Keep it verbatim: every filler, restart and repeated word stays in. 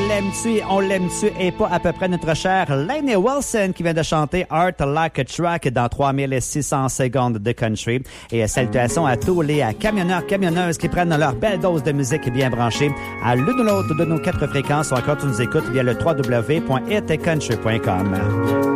l'aime-tu et on l'aime-tu et pas à peu près notre cher Lainey Wilson qui vient de chanter Art Like a Track dans trois mille six cents secondes de country. Et salutations à tous les camionneurs, camionneuses qui prennent leur belle dose de musique bien branchée à l'une ou l'autre de nos quatre fréquences ou encore tu nous écoutes via le w w w point hit country point com.